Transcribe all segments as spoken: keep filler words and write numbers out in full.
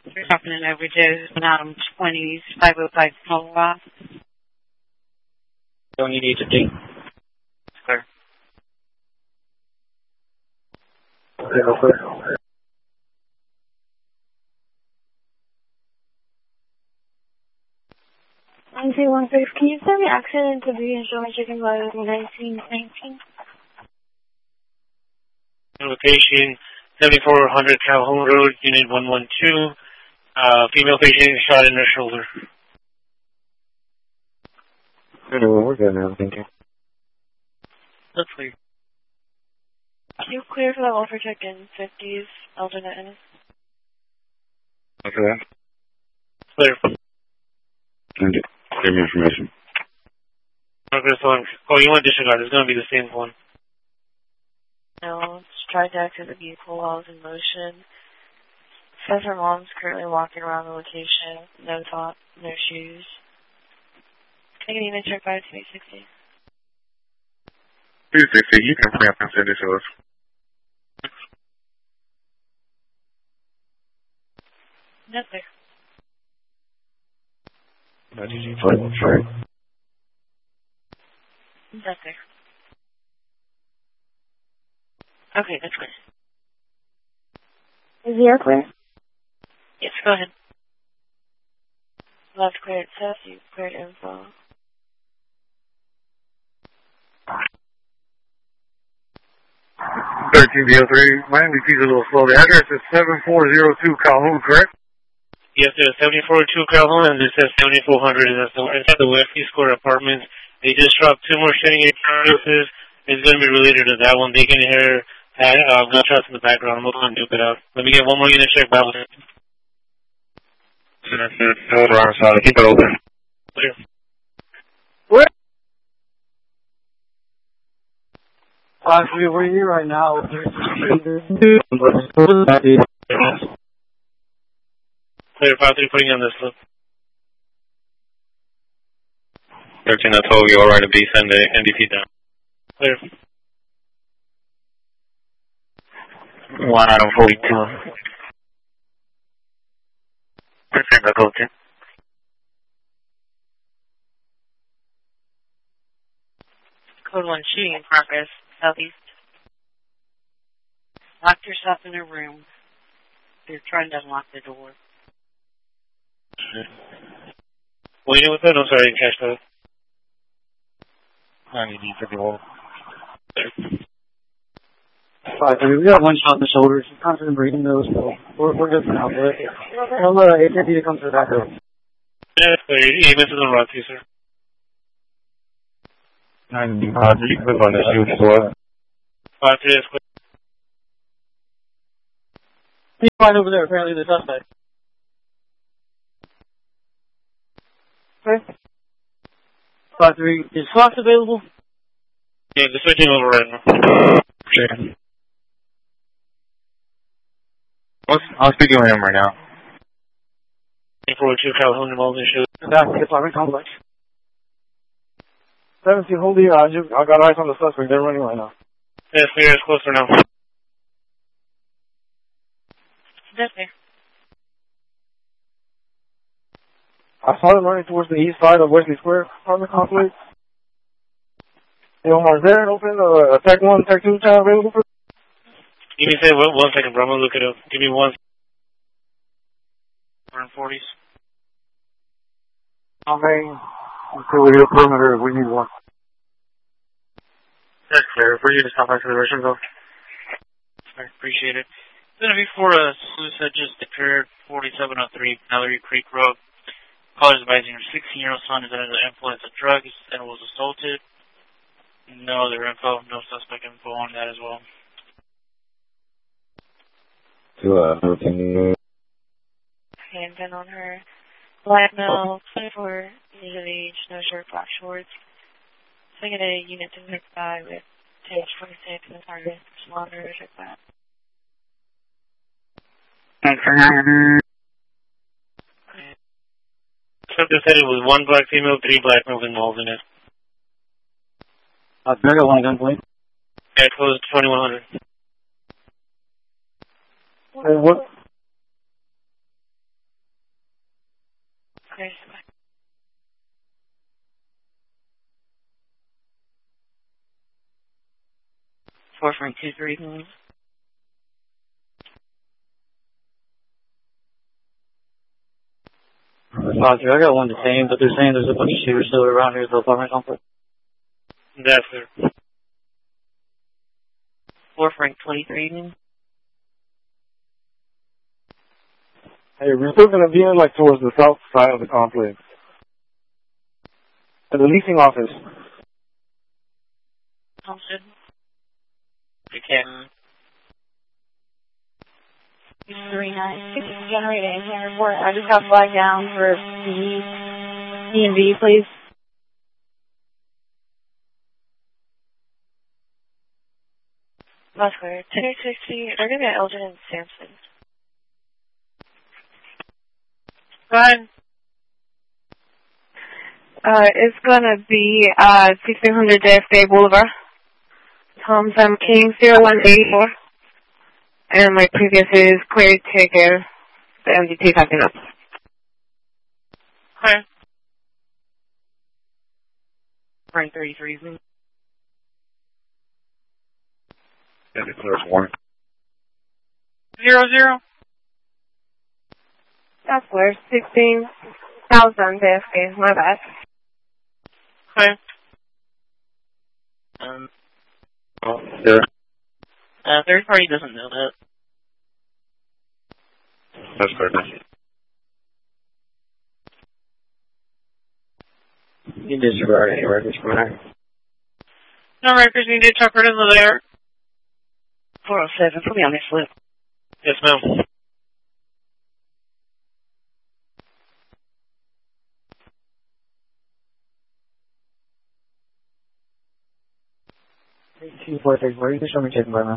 You're talking an overdose on Adam twenties, five oh five Colorado. Don't you need to take? Clear. Okay, no clear. nine two one six, can you send me accident to be and show me chicken by nineteen nineteen? Location seventy-four hundred Calhoun Road, Unit one one two. Uh, female patient shot in her shoulder. Anyway, we're good now, thank you. That's clear. Can you clear for level for check-in fifties, alternate Ennis? What's that? Clear. And give me information. Okay, so I'm, oh, you want to disregard. It's going to be the same one. No, just tried to exit the vehicle while I was in motion. Says her mom's currently walking around the location. No top, no shoes. Can I get even check by two sixty? two sixty, you can print and send it to us. No, sir. That's easy for you, right? No, sir. Okay, that's good. Is the air clear? Yes, go ahead. Left cleared test, you cleared info. thirteen D O three, Miami P's a little slow. The address is seven four zero two Calhoun, correct? Yes, there's seventy-four two Calhoun, and this says seventy-four hundred, and that's the, inside the Westie Square Apartments. They just dropped two more shooting occurrences. It's going to be related to that one. They can hear uh, gunshots in the background. I'm going to duke it out. Let me get one more unit check by one. Hold on, sorry. Keep it open. Clear. Where? Actually, we're here right now. Clear, five three, putting on this look. thirteen, I told you, alright, to be send the N D P down. Clear. One item forty-two. thirteen, I go to. Code one, shooting in progress, southeast. Locked yourself in a room. You're trying to unlock the door. What unit was that? I'm sorry, I didn't catch that. ninety fifty-one. Five, I mean, we got one shot in the shoulders. She's constant breathing those, so we're, we're good for now. But I'll let A T to come to the back door. Yeah, it's clear. He misses on rock, too, sir. ninety-five, you can put on the shoot as well. five three, that's clear. He's fine over there, apparently the suspect. Okay. five three, is Fox available? Yeah, just switching over right now. Sure. What's, I'll speak to him right now. four oh two Calhoun involved in shooting. Back to the apartment complex. seventeen, hold the, uh, you, I got eyes on the suspect, they're running right now. Yeah, it's clear, it's closer now. That's there. I saw them running towards the east side of Wesley Square apartment complex. Anyone was there, open, uh, tech one, tech two, channel available for? Give me say one, one second, bro. I'm gonna look it up. Give me one. We're in forties. Okay. Until we get a perimeter, we need one. That's clear. For you to stop by for the restroom, though. I appreciate it. It's gonna be for a suicide just occurred, forty-seven oh three Mallory Creek Road. Caller is advising her sixteen-year-old son is under the influence of drugs and was assaulted. No other info, no suspect info on that as well. To, uh, routine. Handgun on her. Black male, twenty-four years of age, no shirt, black shorts. Second a unit to mix by with page twenty-six and the target. Monitor, check that. Thanks for having Subject said it was one black female, three black males involved in it. Uh, I got one gunpoint. Yeah, closed twenty-one hundred. And what? Frank two three. Roger, I got one the same, but they're saying there's a bunch of shooters still around here at the apartment complex. That's it. four Frank twenty-three. Hey, we're still going to be in, like, towards the south side of the complex. At the leasing office. Homestead. You can. three nine six generate a hand report. I just have flag down for D D and V, please. That's clear. two sixty, they're going to be at Elgin and Sampson. Go ahead. Uh, it's gonna be, uh, sixteen hundred J F K Boulevard. Tom Sam King, zero one eight four. And my previous is clear to take care. The M D T backing up. Hi. Frank thirty-three. Yeah, declares warning. Zero zero. That's clear. sixteen thousand J F K, my bad. Hi. Um, Oh, yeah. uh, third party doesn't know that. That's good. You disregard any records from there. No records needed. Tucker to the there. four oh seven, put me on this slip. Yes, ma'am. two four six four, you can show me checking by now.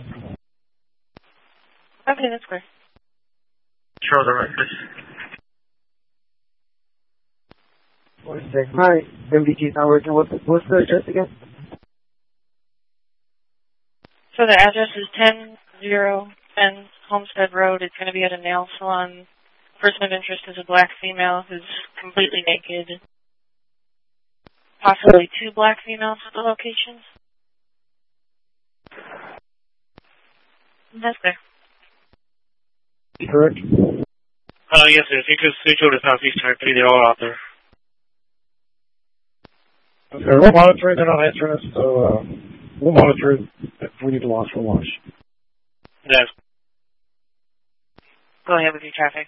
Okay, that's clear. Show the records. One second. Hi, M D T's not working. What's the, what's the address again? So the address is ten oh ten Homestead Road. It's going to be at a nail salon. Person of interest is a black female who's completely naked. Possibly two black females at the location. That's clear. Correct. Uh, yes, sir. If you could switch over to Southeast Turkey, they're all out there. Okay, we'll monitor it. They're not answering us, so uh, we'll monitor it. If we need to launch, we'll launch. Yes. Go ahead with your traffic.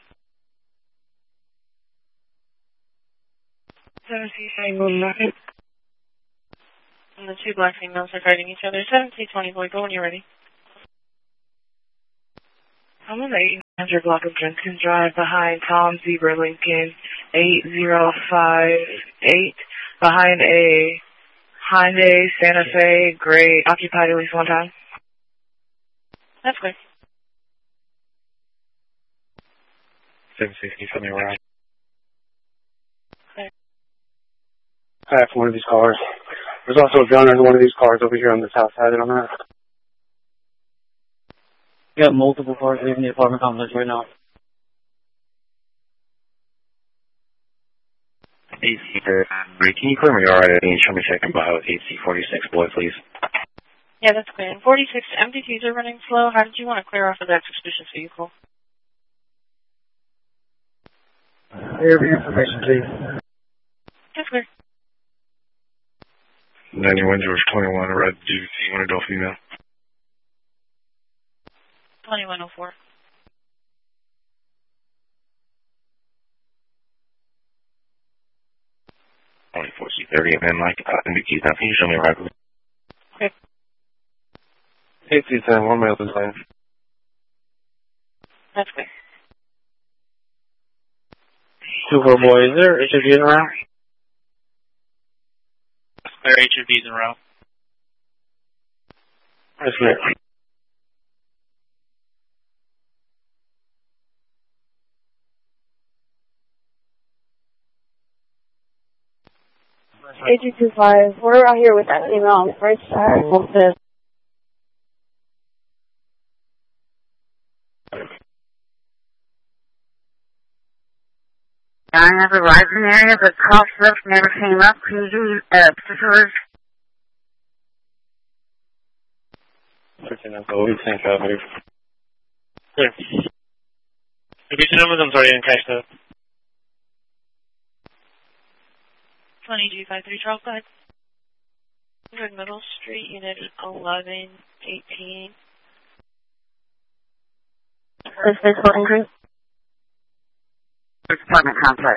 seven C twenty, And the two black females are fighting each other. seven C twenty, boy, go when you're ready. I'm on the eight hundred block of Jensen Drive behind Tom Zebra Lincoln eight zero five eight behind a Hyundai Santa Fe gray occupied at least one time. That's clear. seven sixty, tell me around. Okay. I have one of these cars. There's also a gunner in one of these cars over here on the south side of the map. We got multiple cars leaving the apartment complex right now. A C for three. Can you clear me alright? I need to show me second by with A C forty-six, boy, please. Yeah, that's clear. And forty-six M D Ts are running slow. How did you want to clear off of that suspicious vehicle? Clear for information, please. That's clear. ninety-one, George twenty-one, a red G C, one adult female. twenty-one oh four. twenty-four C thirty, and then, like, uh, indicate that. Can you show me a record? Okay. eight C ten, one male design. That's clear. Two four boy, is there H O Gs around? Clear H O Ds in route. That's clear. eight two two five, we're out here with that female on the first side. Homestead. I have a rising area, but cough lift never came up. Can you give me uh, particulars? thirteen info, we sent out here. Clear. Repeat your numbers, I'm sorry, I didn't catch that. twenty-two five three Charles, go ahead. one hundred Middle Street, Unit eleven eighteen. This is Golden Group. Apartment complex.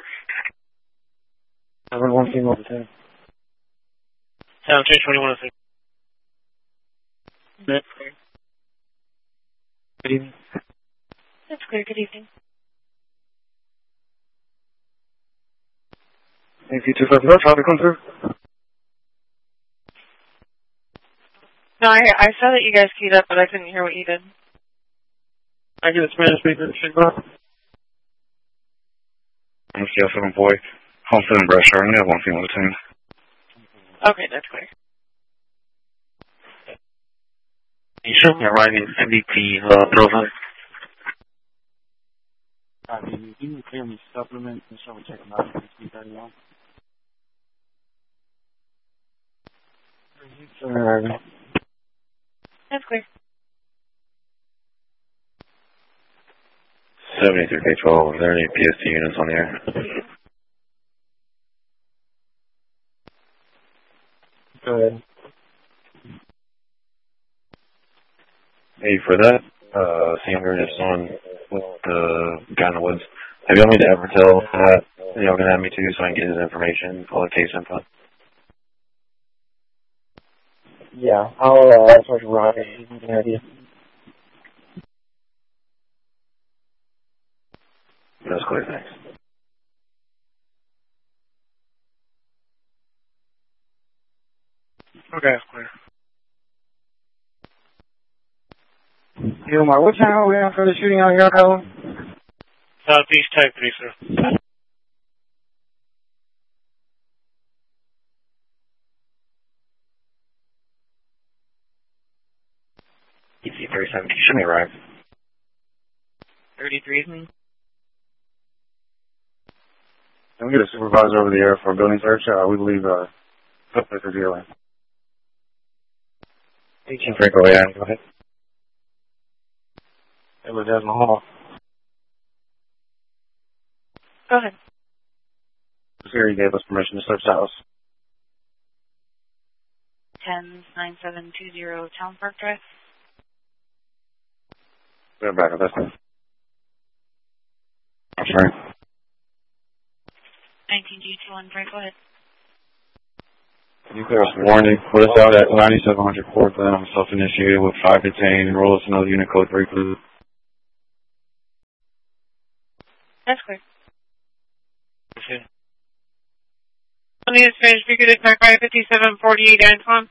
seven one team over ten. Sound change twenty-one oh six. That's clear. Good evening. That's clear, good evening. Thank you, two five zero, traffic come through. No, I, I saw that you guys queued up, but I couldn't hear what you did. I get a Spanish speaker. I'm C L seven boy. Homestead and Brush, I only have one female detained. Okay, that's clear. You show me arriving M D T, uh, Trova. Uh, can you clear me supplement and show me check them out? three thirty-one. Uh, That's clear. seventy-three K twelve, are there any P S T units on the air? Go ahead. Hey, for that, uh, Sandra is on with the guy in the woods. Have y'all made to ever tell that y'all gonna have me too so I can get his information, all the case info? Yeah, I'll, uh, I'll talk to Robbie. He can get an idea. That's clear, thanks. Okay, that's clear. You know, Mark, what channel are we on for the shooting out here, Colin? Southeast Type three, sir. E C thirty-seven, should me arrive. thirty-three, isn't Can we get a supervisor over the air for a building search? Uh, we believe, uh, suspect is dealing. eighteen Franco, yeah, go ahead. It was down in the hall. Go ahead. Siri gave us permission to search the house. ten nine seven two zero Town Park Drive. Go back up, that's it. I'm sorry. nineteen G two one, Frank, go ahead. You clear us warning, put us out at ninety-seven hundred Portland. I'm self-initiated with five detained. Enroll us another unit code three, please. That's clear. Okay. On the Spanish speaker, this is five fifty-seven forty-eight Antoine.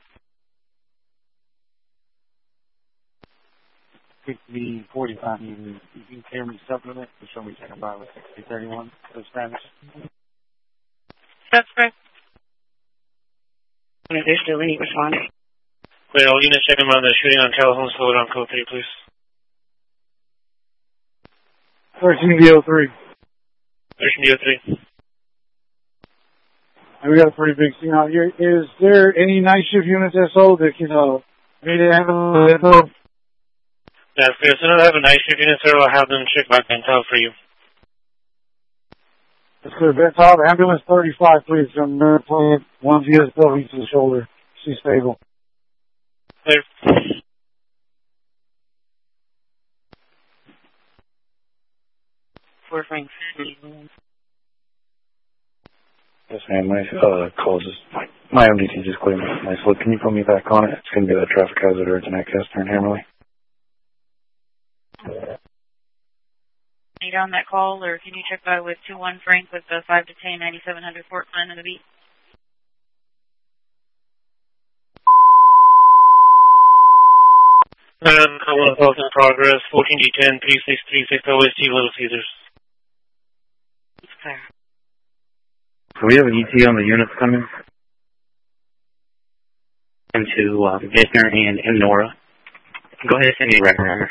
fifty forty-five, you can clear me supplement to show me check about with sixty thirty-one for Spanish. That's clear. There's still any responding. Clear, all units checking on the shooting on Calhoun, slow it on code three, please. thirteen D O three. thirteen D O three. And we got a pretty big scene out here. Is there any night shift units S O that can, uh, meet it handle it? Yeah, clear. As soon as I have a night shift unit, sir, I'll have them check back and tell for you. It's clear. Top ambulance thirty-five, please. From the plane. One V S W to the shoulder. She's stable. Clear. Four Frank. Yes, ma'am. My uh, call just, my M D T just cleared my slip. Can you put me back on it? It's going to be a traffic hazard or it's an access turn Hammerly. Are you on that call, or can you check by with two one Frank with the five to ten ninety-seven hundred Fort Glen on the beat? And call assault in progress, fourteen D ten, three six three six O S T, Little Caesars. It's clear. So we have an E T on the units coming. Into uh, Visner and, and Nora. Go ahead and send me a record number.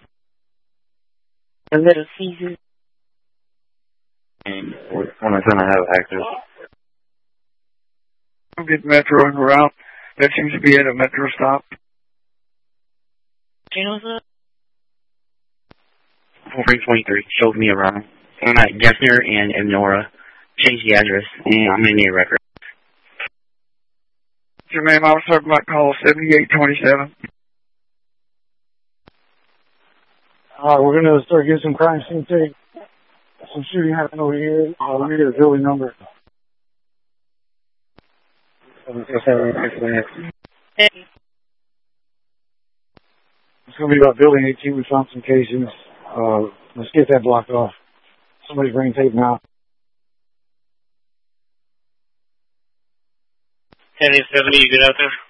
The Little Caesars. And when I going to have access. I'll get Metro and route. That seems to be at a Metro stop. Do you know what's up? four twenty-three. Showed me around. I'm at Gessner and Emnora. Changed the address, and I'm going to need a record. Your name, Officer Black Call seventy-eight twenty-seven. Alright, we're going to start getting some crime scene tape. Some shooting happened over here. Uh, let me get a building number. Hey. It's going to be about building eighteen. We found some cases. Uh, let's get that blocked off. Somebody's bringing tape now. ten seventy, you good out there?